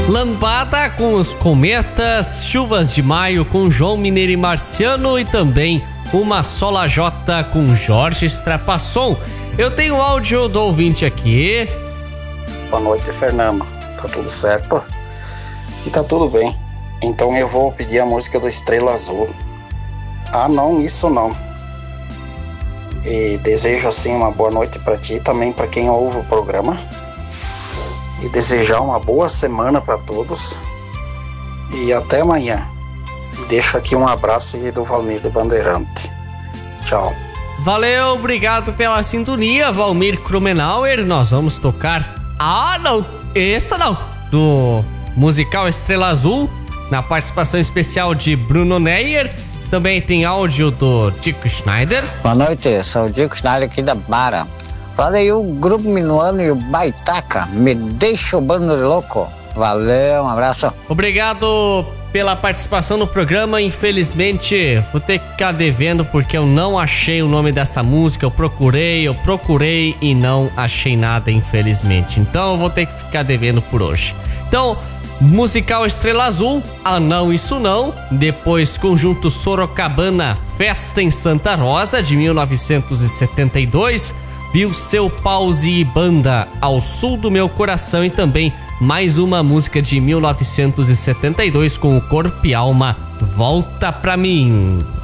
Lambada com os Cometas, Chuvas de Maio com João Mineiro e Marciano e também Uma Sola Jota com Jorge Strapasson. Eu tenho o áudio do ouvinte aqui. Boa noite, Fernando. Tá tudo certo? E tá tudo bem. Então eu vou pedir a música do Estrela Azul. Ah, não, isso não. E desejo assim uma boa noite pra ti e também pra quem ouve o programa. E desejar uma boa semana pra todos. E até amanhã. E deixo aqui um abraço aí do Valmir do Bandeirante. Tchau. Valeu, obrigado pela sintonia, Valmir Krumenauer. Nós vamos tocar... Ah, não! Essa não! Do musical Estrela Azul, na participação especial de Bruno Neyer. Também tem áudio do Dico Schneider. Boa noite, sou o Dico Schneider aqui da Bara. Olha aí o Grupo Minuano e o Baitaca. Me deixa o bando de louco. Valeu, um abraço. Obrigado pela participação no programa. Infelizmente, vou ter que ficar devendo porque eu não achei o nome dessa música. Eu procurei e não achei nada, infelizmente. Então eu vou ter que ficar devendo por hoje. Então, musical Estrela Azul, Ah Não Isso Não. Depois, conjunto Sorocabana, Festa em Santa Rosa, de 1972. Viu Seu Pause e Banda, Ao Sul do Meu Coração. E também mais uma música de 1972 com o Corpo e Alma, Volta Pra Mim.